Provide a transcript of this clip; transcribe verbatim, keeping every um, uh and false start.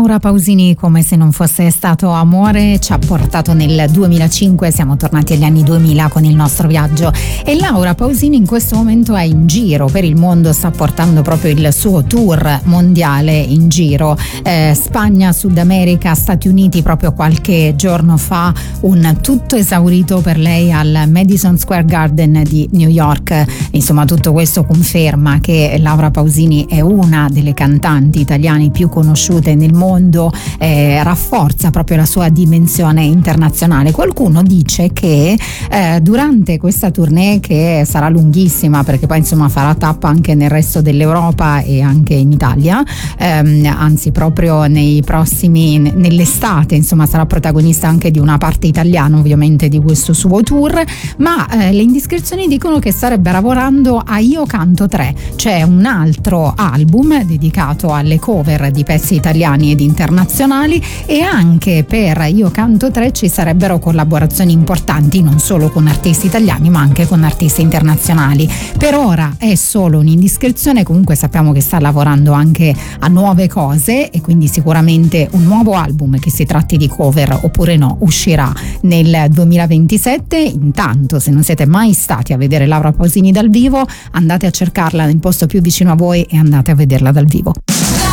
Laura Pausini, come se non fosse stato amore, ci ha portato nel duemilacinque, siamo tornati agli anni duemila con il nostro viaggio e Laura Pausini in questo momento è in giro per il mondo, sta portando proprio il suo tour mondiale in giro, eh, Spagna, Sud America, Stati Uniti. Proprio qualche giorno fa un tutto esaurito per lei al Madison Square Garden di New York. Insomma, tutto questo conferma che Laura Pausini è una delle cantanti italiane più conosciute nel mondo, eh, rafforza proprio la sua dimensione internazionale. Qualcuno dice che eh, durante questa tournée, che sarà lunghissima perché poi insomma farà tappa anche nel resto dell'Europa e anche in Italia, ehm, anzi proprio nei prossimi nell'estate insomma sarà protagonista anche di una parte italiana ovviamente di questo suo tour, ma eh, le indiscrezioni dicono che starebbe lavorando a Io Canto tre, cioè un altro album dedicato alle cover di pezzi italiani ed internazionali, e anche per Io Canto tre ci sarebbero collaborazioni importanti non solo con artisti italiani ma anche con artisti internazionali. Per ora è solo un'indiscrezione, comunque sappiamo che sta lavorando anche a nuove cose e quindi sicuramente un nuovo album, che si tratti di cover oppure no, uscirà nel duemilaventisette. Intanto, se non siete mai stati a vedere Laura Pausini dal vivo, andate a cercarla nel posto più vicino a voi e andate a vederla dal vivo.